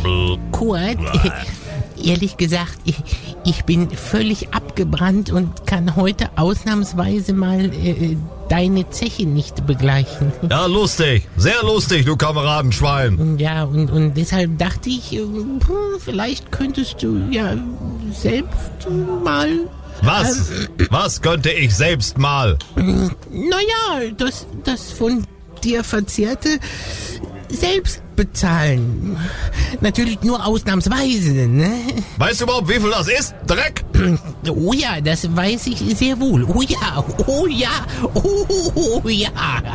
Kurt, ehrlich gesagt, ich bin völlig abgebrannt und kann heute ausnahmsweise mal deine Zeche nicht begleichen. Ja, lustig. Sehr lustig, du Kameradenschwein. Ja, und deshalb dachte ich, vielleicht könntest du ja selbst mal... Was? Was könnte ich selbst mal? Naja, das von dir Verzehrte selbst bezahlen. Natürlich nur ausnahmsweise, ne? Weißt du überhaupt, wie viel das ist? Dreck? Oh ja, das weiß ich sehr wohl. Oh ja, oh ja, oh ja.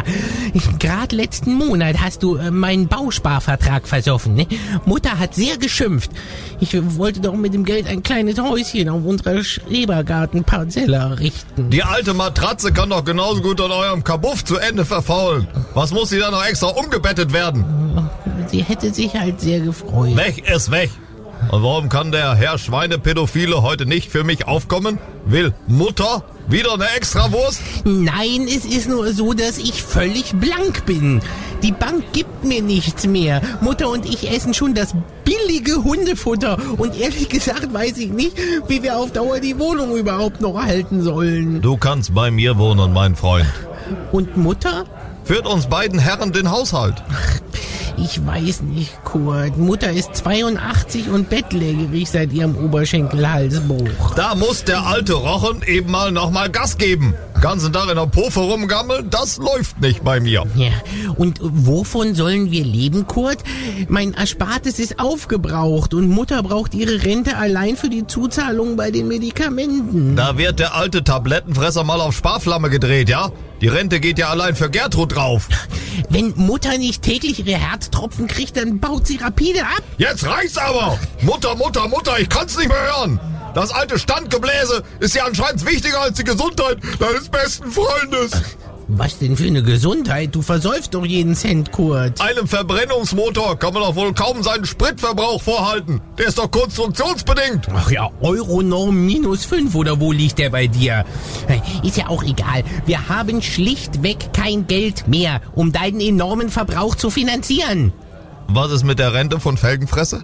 Gerade letzten Monat hast du meinen Bausparvertrag versoffen, ne? Mutter hat sehr geschimpft. Ich wollte doch mit dem Geld ein kleines Häuschen auf unserer Schrebergartenparzelle errichten. Die alte Matratze kann doch genauso gut an eurem Kabuff zu Ende verfaulen. Was muss sie da noch extra umgebettet werden? Sie hätte sich halt sehr gefreut. Weg ist weg. Und warum kann der Herr Schweinepädophile heute nicht für mich aufkommen? Will Mutter wieder eine Extrawurst? Nein, es ist nur so, dass ich völlig blank bin. Die Bank gibt mir nichts mehr. Mutter und ich essen schon das billige Hundefutter. Und ehrlich gesagt weiß ich nicht, wie wir auf Dauer die Wohnung überhaupt noch halten sollen. Du kannst bei mir wohnen, mein Freund. Und Mutter? Führt uns beiden Herren den Haushalt. Ich weiß nicht, Kurt. Mutter ist 82 und bettlägerig seit ihrem Oberschenkelhalsbruch. Da muss der alte Rochen eben mal nochmal Gas geben. Ganzen Tag in der Pofe rumgammeln, das läuft nicht bei mir. Ja, und wovon sollen wir leben, Kurt? Mein Erspartes ist aufgebraucht und Mutter braucht ihre Rente allein für die Zuzahlung bei den Medikamenten. Da wird der alte Tablettenfresser mal auf Sparflamme gedreht, ja? Die Rente geht ja allein für Gertrud drauf. Wenn Mutter nicht täglich ihre Herztropfen kriegt, dann baut sie rapide ab. Jetzt reicht's aber! Mutter, ich kann's nicht mehr hören! Das alte Standgebläse ist ja anscheinend wichtiger als die Gesundheit deines besten Freundes. Was denn für eine Gesundheit? Du versäufst doch jeden Cent, Kurt. Einem Verbrennungsmotor kann man doch wohl kaum seinen Spritverbrauch vorhalten. Der ist doch konstruktionsbedingt. Ach ja, Euronorm -5 oder wo liegt der bei dir? Ist ja auch egal. Wir haben schlichtweg kein Geld mehr, um deinen enormen Verbrauch zu finanzieren. Was ist mit der Rente von Felgenfresse?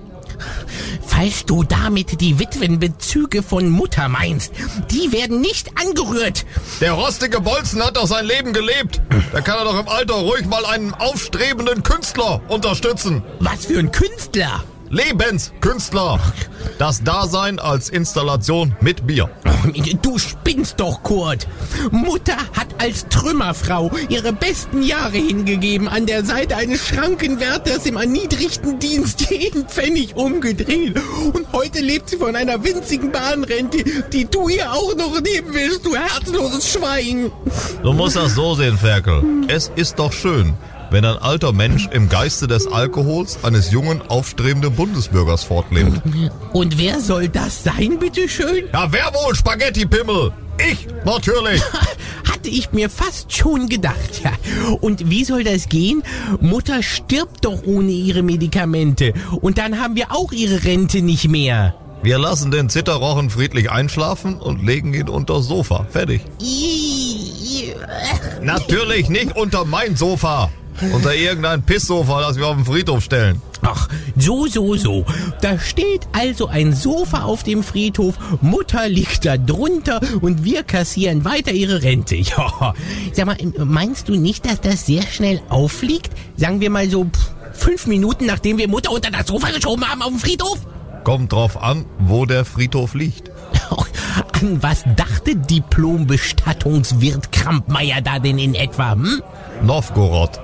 Falls du damit die Witwenbezüge von Mutter meinst, die werden nicht angerührt. Der rostige Bolzen hat doch sein Leben gelebt. Da kann er doch im Alter ruhig mal einen aufstrebenden Künstler unterstützen. Was für ein Künstler? Lebenskünstler. Das Dasein als Installation mit Bier. Du spinnst doch, Kurt. Mutter hat als Trümmerfrau ihre besten Jahre hingegeben, an der Seite eines Schrankenwärters im erniedrigten Dienst jeden Pfennig umgedreht. Und heute lebt sie von einer winzigen Bahnrente, die du ihr auch noch nehmen willst, du herzloses Schwein. Du musst das so sehen, Ferkel. Es ist doch schön, wenn ein alter Mensch im Geiste des Alkohols eines jungen, aufstrebenden Bundesbürgers fortlebt. Und wer soll das sein, bitteschön? Ja, wer wohl, Spaghetti-Pimmel? Ich, natürlich. Hatte ich mir fast schon gedacht, ja. Und wie soll das gehen? Mutter stirbt doch ohne ihre Medikamente. Und dann haben wir auch ihre Rente nicht mehr. Wir lassen den Zitterrochen friedlich einschlafen und legen ihn unters Sofa. Fertig. Natürlich nicht unter mein Sofa. Unter irgendein Pisssofa, das wir auf dem Friedhof stellen. Ach, so. Da steht also ein Sofa auf dem Friedhof, Mutter liegt da drunter und wir kassieren weiter ihre Rente. Ja, sag mal, meinst du nicht, dass das sehr schnell auffliegt? Sagen wir mal so 5 Minuten, nachdem wir Mutter unter das Sofa geschoben haben auf dem Friedhof? Kommt drauf an, wo der Friedhof liegt. An was dachte Diplom-Bestattungswirt Krampmeier da denn in etwa, Novgorod.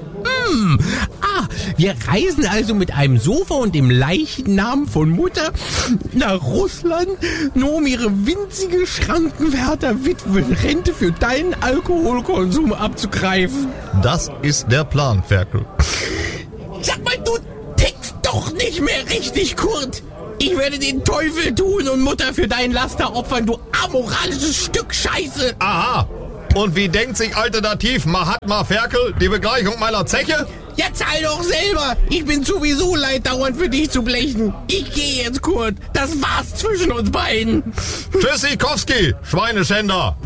Wir reisen also mit einem Sofa und dem Leichnam von Mutter nach Russland, nur um ihre winzige Schrankenwärter-Witwenrente für deinen Alkoholkonsum abzugreifen. Das ist der Plan, Ferkel. Sag mal, du tickst doch nicht mehr richtig, Kurt. Ich werde den Teufel tun und Mutter für dein Laster opfern, du amoralisches Stück Scheiße. Aha. Und wie denkt sich alternativ Mahatma Ferkel die Begleichung meiner Zeche? Ja, zahl doch selber. Ich bin sowieso leid, dauernd für dich zu blechen. Ich gehe jetzt, Kurt. Das war's zwischen uns beiden. Tschüssikowski, Schweineschänder.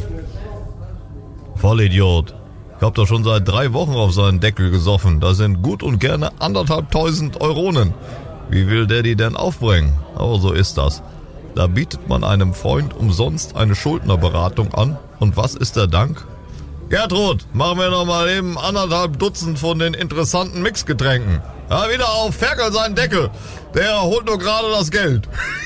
Vollidiot. Ich hab doch schon seit 3 Wochen auf seinen Deckel gesoffen. Da sind gut und gerne 1.500 Euronen. Wie will der die denn aufbringen? Aber so ist das. Da bietet man einem Freund umsonst eine Schuldnerberatung an. Und was ist der Dank? Gertrud, machen wir noch mal eben 1,5 Dutzend von den interessanten Mixgetränken. Ja, wieder auf Ferkel seinen Deckel. Der holt nur gerade das Geld.